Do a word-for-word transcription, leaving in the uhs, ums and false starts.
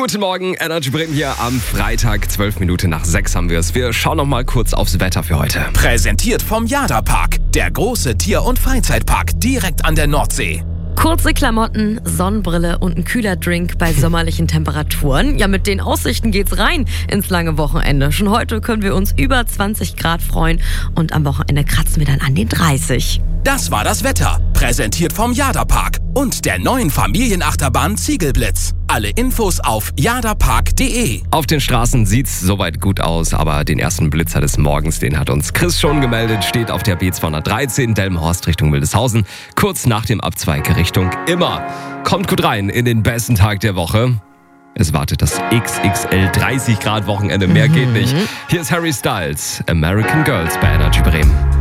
Guten Morgen, Energy Bremen hier am Freitag, zwölf Minuten nach sechs haben wir es. Wir schauen noch mal kurz aufs Wetter für heute. Präsentiert vom Jada-Park, der große Tier- und Freizeitpark direkt an der Nordsee. Kurze Klamotten, Sonnenbrille und ein kühler Drink bei sommerlichen Temperaturen. Ja, mit den Aussichten geht's rein ins lange Wochenende. Schon heute können wir uns über zwanzig Grad freuen und am Wochenende kratzen wir dann an den dreißig. Das war das Wetter, präsentiert vom Jada-Park und der neuen Familienachterbahn Ziegelblitz. Alle Infos auf jadapark punkt de. Auf den Straßen sieht's soweit gut aus, aber den ersten Blitzer des Morgens, den hat uns Chris schon gemeldet, steht auf der B zweihundertdreizehn Delmenhorst Richtung Wildeshausen, kurz nach dem Abzweig Richtung Immer. Kommt gut rein in den besten Tag der Woche. Es wartet das X X L dreißig Grad Wochenende, mehr geht nicht. Hier ist Harry Styles, American Girls bei Energy Bremen.